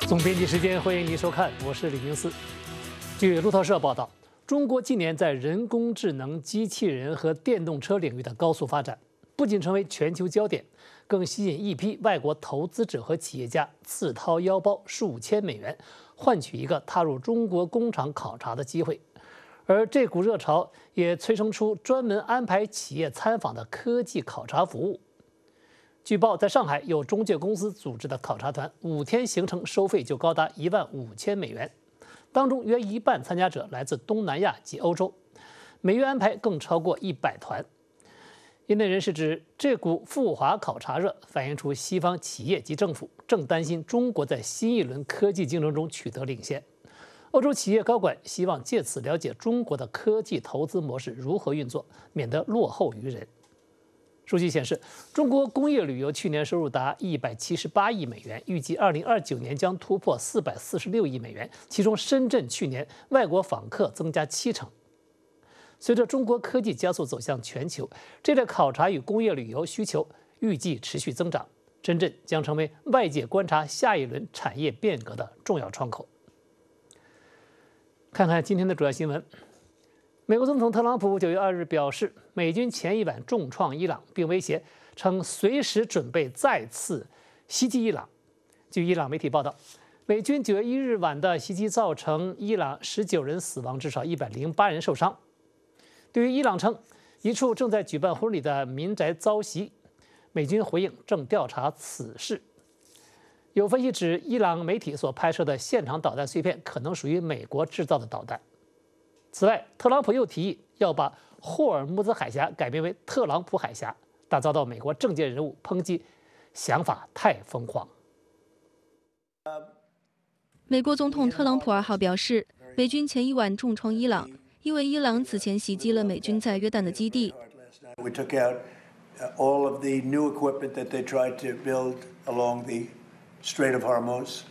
总编辑时间，欢迎您收看，我是李明思。据路透社报道，中国近年在人工智能、机器人和电动车领域的高速发展，不仅成为全球焦点，更吸引一批外国投资者和企业家自掏腰包数千美元，换取一个踏入中国工厂考察的机会。而这股热潮也催生出专门安排企业参访的科技考察服务。据报，在上海有中介公司组织的考察团，5天行程收费就高达15000美元，当中约一半参加者来自东南亚及欧洲，每月安排更超过100团。业内人士指，这股赴华考察热反映出西方企业及政府正担心中国在新一轮科技竞争中取得领先。欧洲企业高管希望借此了解中国的科技投资模式如何运作，免得落后于人。数据显示，中国工业旅游去年收入达178亿美元，预计2029年将突破446亿美元，其中深圳去年外国访客增加70%。随着中国科技加速走向全球，这类考察与工业旅游需求预计持续增长，深圳将成为外界观察下一轮产业变革的重要窗口。看看今天的主要新闻。美国总统特朗普9月2日表示，美军前一晚重创伊朗，并威胁称随时准备再次袭击伊朗。据伊朗媒体报道，美军9月1日晚的袭击造成伊朗19人死亡，至少108人受伤。对于伊朗称一处正在举办婚礼的民宅遭袭，美军回应正调查此事。有分析指，伊朗媒体所拍摄的现场导弹碎片可能属于美国制造的导弹。此外，特朗普又提议要把霍尔木兹海峡改名为特朗普海峡，但遭到美国政界人物抨击，想法太疯狂。 美国总统特朗普2号表示，美军前一晚重创伊朗，因为伊朗此前袭击了美军在约旦的基地。 We took out all of the new equipment that they tried to build along the Strait of Hormuz,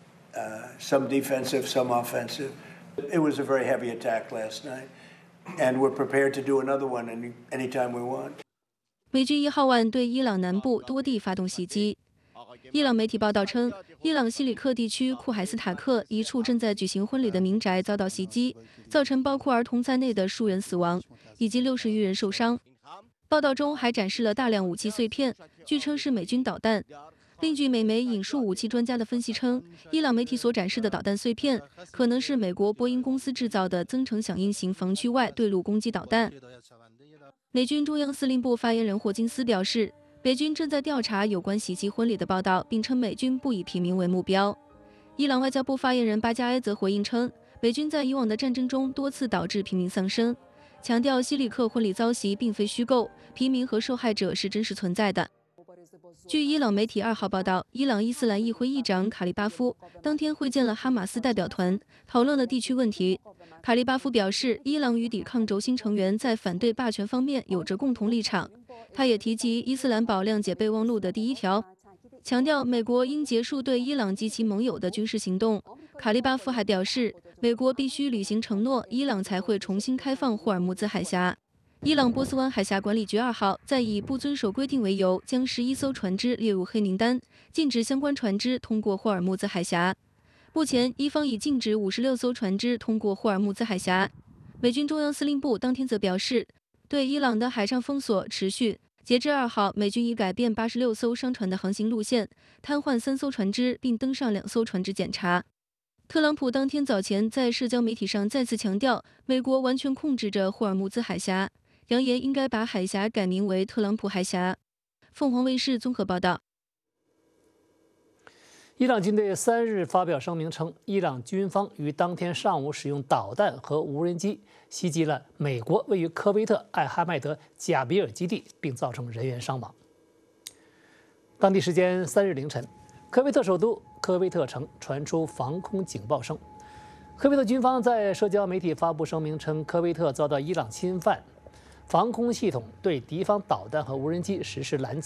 some defensive, some offensive. It was a very heavy attack last night, and we're prepared to do another one anytime we want. 美军1号晚对伊朗南部多地发动袭击。伊朗媒体报道称，伊朗西里克地区库海斯塔克一处正在举行婚礼的民宅遭到袭击，造成包括儿童在内的数人死亡，以及60余人受伤。报道中还展示了大量武器碎片，据称是美军导弹。另据美媒引述武器专家的分析称，伊朗媒体所展示的导弹碎片可能是美国波音公司制造的增程响应型防区外对陆攻击导弹。美军中央司令部发言人霍金斯表示，北军正在调查有关袭击婚礼的报道，并称美军不以平民为目标。伊朗外交部发言人巴加埃则回应称，美军在以往的战争中多次导致平民丧生，强调西里克婚礼遭袭并非虚构，平民和受害者是真实存在的。据伊朗媒体2号报道，伊朗伊斯兰议会议长卡利巴夫当天会见了哈马斯代表团，讨论了地区问题。卡利巴夫表示，伊朗与抵抗轴心成员在反对霸权方面有着共同立场。他也提及伊斯兰堡谅解备忘录的第1条，强调美国应结束对伊朗及其盟友的军事行动。卡利巴夫还表示，美国必须履行承诺，伊朗才会重新开放霍尔木兹海峡。伊朗波斯湾海峡管理局2号在以不遵守规定为由，将11艘船只列入黑名单，禁止相关船只通过霍尔木兹海峡。目前，伊方已禁止56艘船只通过霍尔木兹海峡。美军中央司令部当天则表示，对伊朗的海上封锁持续。截至2号，美军已改变86艘商船的航行路线，瘫痪3艘船只，并登上2艘船只检查。特朗普当天早前在社交媒体上再次强调，美国完全控制着霍尔木兹海峡，扬言应该把海峡改名为特朗普海峡。凤凰卫视综合报道。 伊朗军队3日发表声明称，伊朗军方于当天上午使用导弹和无人机袭击了美国位于科威特艾哈迈德贾比尔基地，并造成人员伤亡。当地时间3日凌晨，科威特首都科威特城传出防空警报声。科威特军方在社交媒体发布声明称，科威特遭到伊朗侵犯，防空系统对敌方导弹和无人机实施拦截。